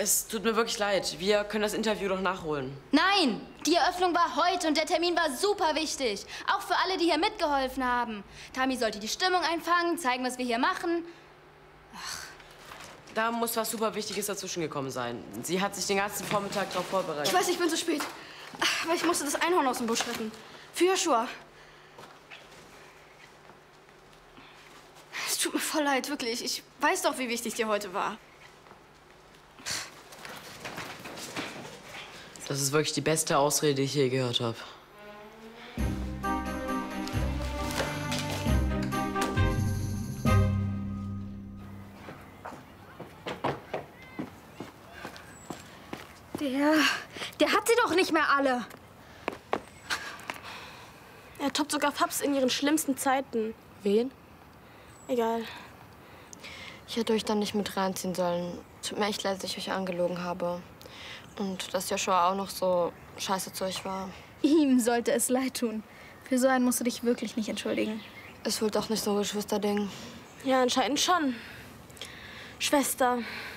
Es tut mir wirklich leid. Wir können das Interview doch nachholen. Nein, die Eröffnung war heute und der Termin war super wichtig. Auch für alle, die hier mitgeholfen haben. Tami sollte die Stimmung einfangen, zeigen, was wir hier machen. Da muss was super Wichtiges dazwischen gekommen sein. Sie hat sich den ganzen Vormittag darauf vorbereitet. Ich weiß, ich bin zu spät. Aber ich musste das Einhorn aus dem Busch retten. Für Joshua. Es tut mir voll leid, wirklich. Ich weiß doch, wie wichtig dir heute war. Das ist wirklich die beste Ausrede, die ich je gehört habe. Der hat sie doch nicht mehr alle. Er toppt sogar Fabs in ihren schlimmsten Zeiten. Wen? Egal. Ich hätte euch dann nicht mit reinziehen sollen. Tut mir echt leid, dass ich euch angelogen habe. Und dass Joshua auch noch so scheiße zu euch war. Ihm sollte es leid tun. Für so einen musst du dich wirklich nicht entschuldigen. Ist wohl doch nicht so ein Geschwisterding. Ja, anscheinend schon. Schwester.